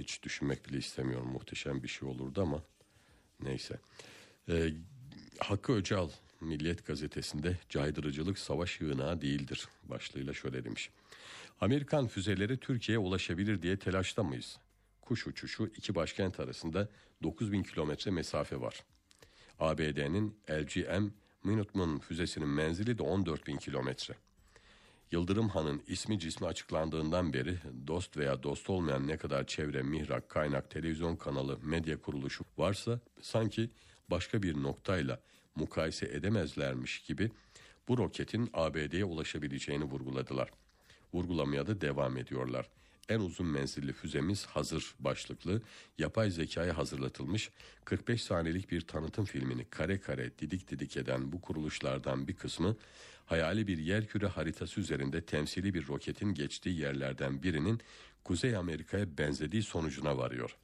hiç düşünmek bile istemiyorum. Muhteşem bir şey olurdu ama neyse. Hakkı Öcal Milliyet gazetesinde caydırıcılık savaş yığınağı değildir başlığıyla şöyle demiş. Amerikan füzeleri Türkiye'ye ulaşabilir diye telaşta mıyız? Kuş uçuşu iki başkent arasında 9.000 kilometre mesafe var. ABD'nin LGM Minuteman füzesinin menzili de 14.000 kilometre. Yıldırım Han'ın ismi cismi açıklandığından beri dost veya dost olmayan ne kadar çevre, mihrak, kaynak, televizyon kanalı, medya kuruluşu varsa sanki başka bir noktayla mukayese edemezlermiş gibi bu roketin ABD'ye ulaşabileceğini vurguladılar. Vurgulamaya da devam ediyorlar. En uzun menzilli füzemiz hazır başlıklı yapay zekaya hazırlatılmış 45 saniyelik bir tanıtım filmini kare kare didik didik eden bu kuruluşlardan bir kısmı hayali bir yerküre haritası üzerinde temsili bir roketin geçtiği yerlerden birinin Kuzey Amerika'ya benzediği sonucuna varıyor.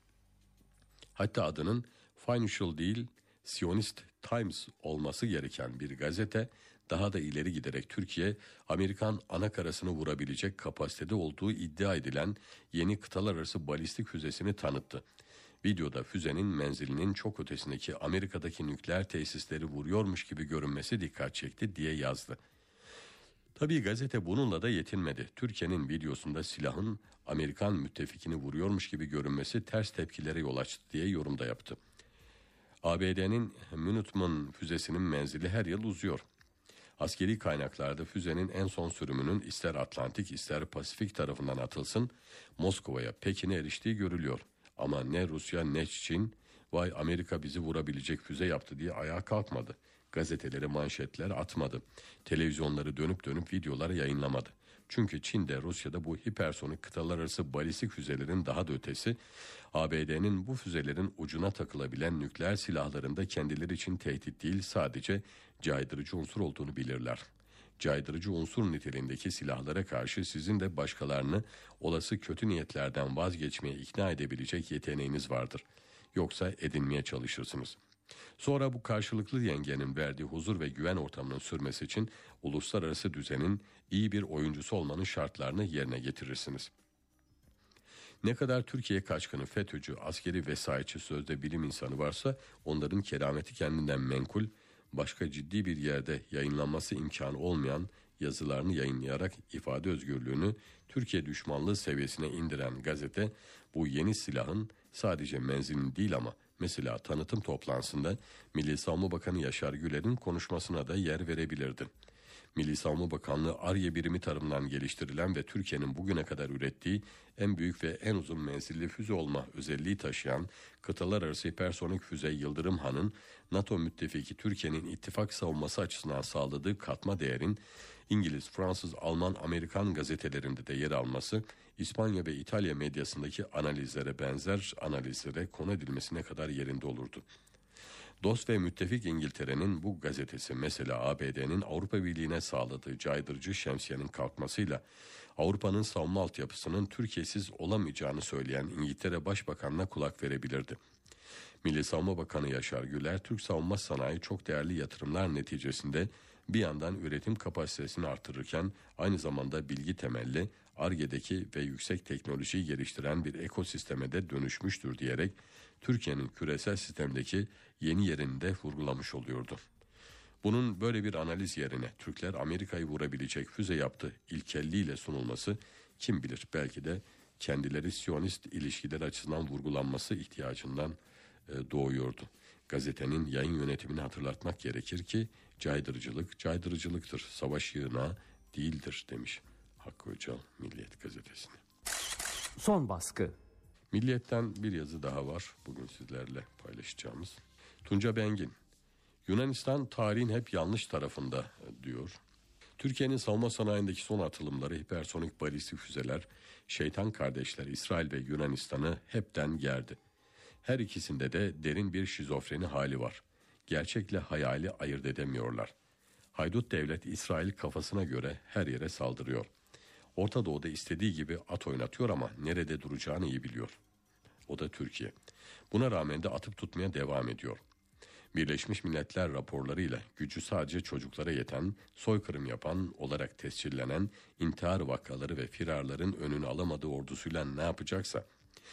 Hatta adının Financial değil Zionist Times olması gereken bir gazete daha da ileri giderek Türkiye, Amerikan anakarasını vurabilecek kapasitede olduğu iddia edilen yeni kıtalar arası balistik füzesini tanıttı. Videoda füzenin menzilinin çok ötesindeki Amerika'daki nükleer tesisleri vuruyormuş gibi görünmesi dikkat çekti diye yazdı. Tabii gazete bununla da yetinmedi. Türkiye'nin videosunda silahın Amerikan müttefikini vuruyormuş gibi görünmesi ters tepkilere yol açtı diye yorumda yaptı. ABD'nin Minuteman füzesinin menzili her yıl uzuyor. Askeri kaynaklarda füzenin en son sürümünün ister Atlantik ister Pasifik tarafından atılsın Moskova'ya, Pekin'e eriştiği görülüyor. Ama ne Rusya ne Çin vay Amerika bizi vurabilecek füze yaptı diye ayağa kalkmadı. Gazetelere manşetler atmadı. Televizyonları dönüp dönüp videolar yayınlamadı. Çünkü Çin'de Rusya'da bu hipersonik kıtalar arası balistik füzelerin daha da ötesi ABD'nin bu füzelerin ucuna takılabilen nükleer silahlarında kendileri için tehdit değil sadece caydırıcı unsur olduğunu bilirler. Caydırıcı unsur niteliğindeki silahlara karşı sizin de başkalarını olası kötü niyetlerden vazgeçmeye ikna edebilecek yeteneğiniz vardır. Yoksa edinmeye çalışırsınız. Sonra bu karşılıklı yengenin verdiği huzur ve güven ortamının sürmesi için uluslararası düzenin iyi bir oyuncusu olmanın şartlarını yerine getirirsiniz. Ne kadar Türkiye kaçkını, FETÖ'cü, askeri vesayetçi sözde bilim insanı varsa onların kerameti kendinden menkul, başka ciddi bir yerde yayınlanması imkanı olmayan yazılarını yayınlayarak ifade özgürlüğünü Türkiye düşmanlığı seviyesine indiren gazete bu yeni silahın sadece menzilini değil ama mesela tanıtım toplantısında Milli Savunma Bakanı Yaşar Güler'in konuşmasına da yer verebilirdi. Milli Savunma Bakanlığı Ar-Ge birimi tarafından geliştirilen ve Türkiye'nin bugüne kadar ürettiği en büyük ve en uzun menzilli füze olma özelliği taşıyan kıtalar arası hipersonik füze Yıldırım Han'ın NATO müttefiki Türkiye'nin ittifak savunması açısından sağladığı katma değerin İngiliz, Fransız, Alman, Amerikan gazetelerinde de yer alması, İspanya ve İtalya medyasındaki analizlere benzer analizlere konu edilmesine kadar yerinde olurdu. Dost ve müttefik İngiltere'nin bu gazetesi mesela ABD'nin Avrupa Birliği'ne sağladığı caydırıcı şemsiyenin kalkmasıyla Avrupa'nın savunma altyapısının Türkiye'siz olamayacağını söyleyen İngiltere Başbakanı'na kulak verebilirdi. Milli Savunma Bakanı Yaşar Güler, Türk savunma sanayi çok değerli yatırımlar neticesinde bir yandan üretim kapasitesini artırırken aynı zamanda bilgi temelli, Ar-Ge'deki ve yüksek teknolojiyi geliştiren bir ekosisteme de dönüşmüştür diyerek Türkiye'nin küresel sistemdeki yeni yerini de vurgulamış oluyordu. Bunun böyle bir analiz yerine Türkler Amerika'yı vurabilecek füze yaptı ilkelliğiyle sunulması kim bilir belki de kendileri Siyonist ilişkiler açısından vurgulanması ihtiyacından doğuyordu. Gazetenin yayın yönetimini hatırlatmak gerekir ki caydırıcılık caydırıcılıktır, savaş yığınağı değildir demiş Hakkı Öcal Milliyet gazetesine. Son baskı. Milliyet'ten bir yazı daha var bugün sizlerle paylaşacağımız. Tunca Bengin, Yunanistan tarihin hep yanlış tarafında diyor. Türkiye'nin savunma sanayindeki son atılımları hipersonik balistik füzeler, şeytan kardeşler İsrail ve Yunanistan'ı hepten gerdi. Her ikisinde de derin bir şizofreni hali var. Gerçekle hayali ayırt edemiyorlar. Haydut devlet İsrail kafasına göre her yere saldırıyor. Orta Doğu'da istediği gibi at oynatıyor ama nerede duracağını iyi biliyor. O da Türkiye. Buna rağmen de atıp tutmaya devam ediyor. Birleşmiş Milletler raporlarıyla gücü sadece çocuklara yeten, soykırım yapan olarak tescillenen intihar vakaları ve firarların önünü alamadığı ordusuyla ne yapacaksa